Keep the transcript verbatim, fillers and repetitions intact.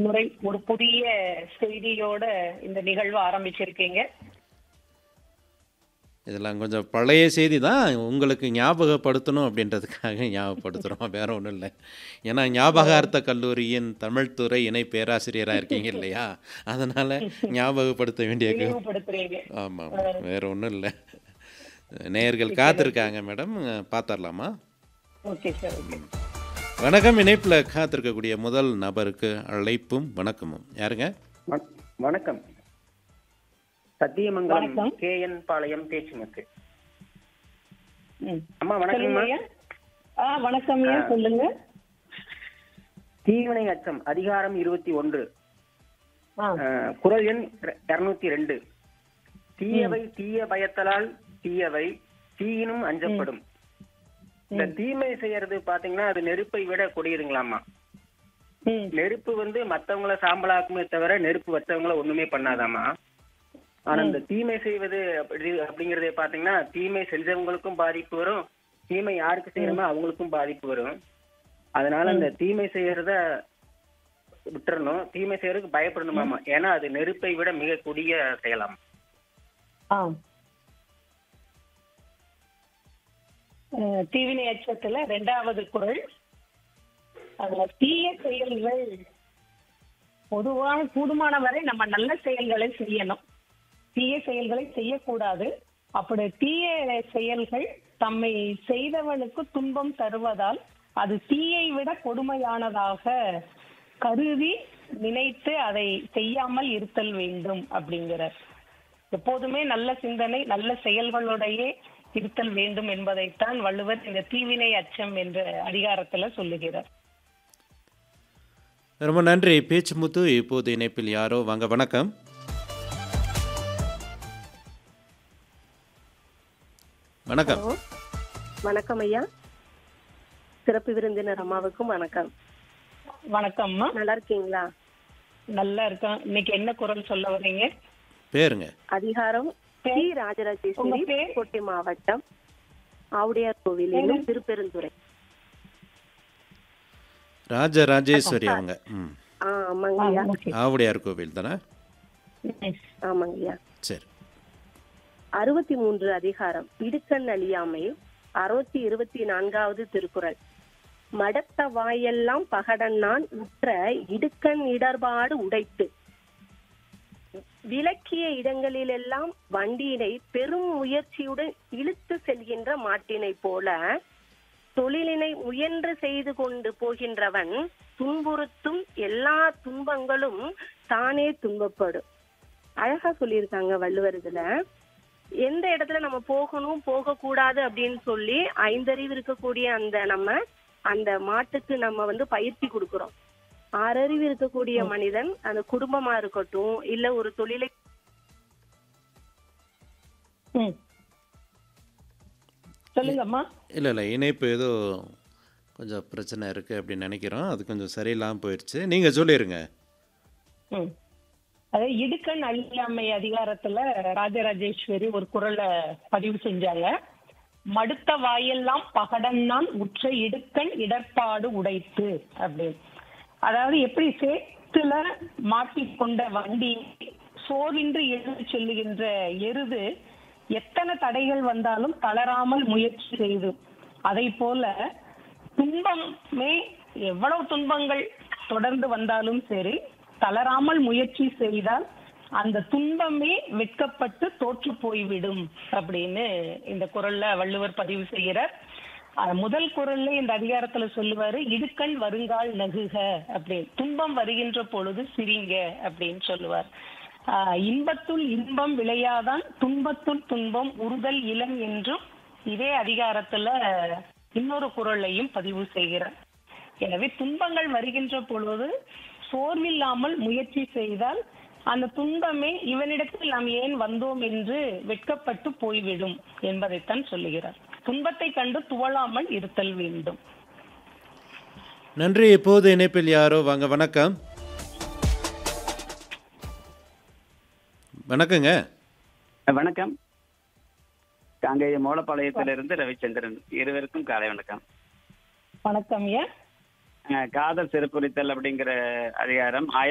முறை ஒரு புதிய செய்தியோட இந்த நிகழ்வு ஆரம்பிச்சிருக்கீங்க. இதெல்லாம் கொஞ்சம் பழைய செய்தி தான். உங்களுக்கு ஞாபகப்படுத்தணும் அப்படின்றதுக்காக ஞாபகப்படுத்துறோம். வேற ஒண்ணும் இல்ல. ஏன்னா ஞாபகார்த்த கல்லூரியின் தமிழ் துறை இணை பேராசிரியரா இருக்கீங்க இல்லையா? அதனால ஞாபகப்படுத்த வேண்டிய கு நினைவுபடுத்துறீங்க. ஆமாமா. ஆ, வேற ஒண்ணும் இல்ல. நேயர்கள் மிக்க நன்றி. காத்திருக்காங்க மேடம். பாத்தரலாமா? Okay sir. ஓகே. ம். வணக்கம். இணைப்பில காத்திருக்கக்கூடிய முதல் நபருக்கு அழைப்பும் வணக்கமும். யாருங்க? வண- வணக்கம். சத்தியமங்கலம் வணக்கம். கே என் பாளையம் பேச்சுமுக்கு. ம். அம்மா சொல்லுங்க வணக்கம்மா. ஐயா. ஆ வணக்கம் ஐயா, ஆ, சொல்லுங்க. தீவினை அச்சம் அதிகாரம் இருபத்தி ஒன்று ஆ. குரல் எண் இருநூத்தி ரெண்டு. ம். தீயவை தீய பயத்தலால் தீயவை தீயினும் ம். அஞ்சப்படும். இந்த ம். தீமை செய்யறது பாத்தீங்கன்னா அது நெருப்பை விட கொடியதுங்களாம்மா. ம். நெருப்பு வந்து மத்தவங்கள சாம்பலாக்குமே தவிர நெருப்பு வச்சவங்கள ஒண்ணுமே பண்ணாதாம்மா. ஆனா ம். இந்த தீமை செய்வது அப்படி அப்படிங்கறதே பாத்தீங்கன்னா தீமை செஞ்சவங்களுக்கும் பாதிப்பு வரும், தீமை யாருக்கு ம். செய்யணுமோ அவங்களுக்கும் பாதிப்பு வரும். அதனால ம். இந்த தீமை செய்யறத விட்டுறணும், தீமை செய்யறதுக்கு ம். பயப்படணுமாமா. ஏன்னா அது நெருப்பை விட மிக கொடிய செய்யலாம். ஆ. அஹ், தீவினை அச்சத்துல ரெண்டாவது குறள். அதுல தீய செயல்கள் பொதுவான கூடுமான வரை நம்ம நல்ல செயல்களை செய்யணும். தீய செயல்களை செய்யக்கூடாது. அப்படி தீய செயல்கள் தம்மை செய்தவனுக்கு துன்பம் தருவதால் அது தீயை விட கொடுமையானதாக கருதி நினைத்து அதை செய்யாமல் இருத்தல் வேண்டும் அப்படிங்கிறார். எப்போதுமே நல்ல சிந்தனை நல்ல செயல்களுடைய இருத்தல் வேண்டும் என்பதைத்தான் வள்ளுவர் இந்த தீவினை அச்சம் என்ற அதிகாரத்துல சொல்லுகிறார். ரொம்ப நன்றி பேச்சுமுத்து. இப்போது இணைப்பில் யாரோ வாங்க. வணக்கம். வணக்கம். ஹலோ, வணக்கம் ஐயா. சிறப்பு விருந்தினர் அம்மாவுக்கும் வணக்கம். வணக்கம்மா. நல்லா இருக்கீங்களா? நல்லா இருக்கேன். இன்னைக்கு என்ன குறள் சொல்ல வர்றீங்க? பேருங்க? அதிகாரம் டி பேர்? உங்க ராஜராஜேஸ்வரி, பேர்? கோட்டை மாவட்டம், ஆவுடையார் கோவில் பேரு? என்னும் திருப்பெருந்துறை. ராஜராஜேஸ்வரி அவங்க. ம். ஆ ஆமாங்க ஆ, ஐயா. ஓகே. ஆவுடையார் கோவில் தானே? ம். ஆமாங்க ஐயா. சரி. அறுபத்தி மூன்று அதிகாரம் இடுக்கண் அழியாமை. அறுபத்தி இருபத்தி நான்காவது திருக்குறள். மடத்த வாயெல்லாம் பகடன்னான் உற்ற இடுக்கண் இடர்பாடு உடைத்து விலக்கிய இடங்களிலெல்லாம் வண்டியினை பெரும் முயற்சியுடன் இழுத்து செல்கின்ற மாட்டினை போல தொழிலினை முயன்று செய்து கொண்டு போகின்றவன் துன்புறுத்தும் எல்லா துன்பங்களும் தானே துன்பப்படும். அழகா சொல்லியிருக்காங்க வள்ளுவர் இதுல. எந்த இடத்துல நம்ம போகணும் போக கூடாது அப்படின்னு சொல்லி ஐந்தறிவு இருக்கக்கூடிய அந்த நம்ம அந்த மாட்டுக்கு நம்ம வந்து பயிற்சி கொடுக்கிறோம். ஆறறிவு இருக்கக்கூடிய ம். மனிதன் அந்த குடும்பமா இருக்கட்டும் இல்ல ஒரு தொழிலை ம். சொல்லுங்கம்மா. இல்லை இல்லை இணைப்பு ஏதோ கொஞ்சம் பிரச்சனை இருக்குது அப்படின்னு நினைக்கிறோம். அது கொஞ்சம் சரியில்லாமல் போயிடுச்சு. நீங்கள் சொல்லிடுங்க. ம். அது இடுக்கண் அழியாமை அதிகாரத்துல ராஜராஜேஸ்வரி ஒரு குறளை பதிவு செஞ்சாங்க. மடுத்த வாயெல்லாம் பகடன்னான் உற்ற இடுக்கண் இடர்பாடு உடைத்து அப்படின்னு. அதாவது எப்படி சேத்துல மாட்டிக்கொண்ட வண்டி சோர்வின்றி எழுந்து செல்லுகின்ற எருது எத்தனை தடைகள் வந்தாலும் தளராமல் முயற்சி செய்து, அதை போல துன்பமே எவ்வளவு துன்பங்கள் தொடர்ந்து வந்தாலும் சரி தளராமல் முயற்சி செய்தால் அந்த துன்பமே வெட்கப்பட்டு தோற்று போய்விடும் அப்படின்னு இந்த குறள்ல வள்ளுவர் பதிவு செய்கிறார். அஹ் முதல் குறள்ல இந்த அதிகாரத்துல சொல்லுவாரு, இடுக்கண் வருங்கால் நகுக அப்படின்னு. துன்பம் வருகின்ற பொழுது சிரிங்க அப்படின்னு சொல்லுவார். ஆஹ் இன்பத்துள் இன்பம் விளையாதான் துன்பத்துள் துன்பம் உறுதல் இளம் என்றும் இதே அதிகாரத்துல இன்னொரு குறளையும் பதிவு செய்கிறார். எனவே துன்பங்கள் வருகின்ற பொழுது சோர்வில்லாமல் முயற்சி செய்தால் அந்த துன்பமே இவனிடத்தில் நாம் ஏன் வந்தோம் என்று வெட்கப்பட்டு போய்விடும் என்பதைத்தான் சொல்லுகிறார். துன்பத்தை கண்டு துவளாமல் இருத்தல் வேண்டும். நன்றி. இப்போது இணைப்பில் யாரோ வாங்க. வணக்கம். வணக்கங்க. வணக்கம். காங்கேய மூலப்பாளையத்திலிருந்து ரவிச்சந்திரன். இருவருக்கும் காலை வணக்கம். வணக்கம் ஐயா. அஹ் காதல் சிறப்புரித்தல் அப்படிங்கிற அதிகாரம்